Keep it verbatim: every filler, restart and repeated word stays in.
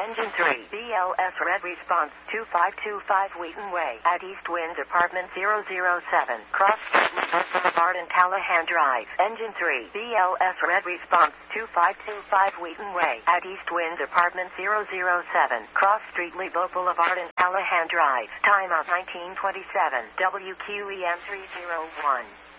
Engine three, B L S Red Response two five two five Wheaton Way at East Wind Apartment zero zero seven, Cross Street Boulevard and Callahan Drive. Engine three, B L S Red Response two five two five Wheaton Way at East Wind Apartment zero zero seven, Cross Street Lebo Boulevard and Callahan Drive. Timeout nineteen twenty-seven, W Q E M three zero one.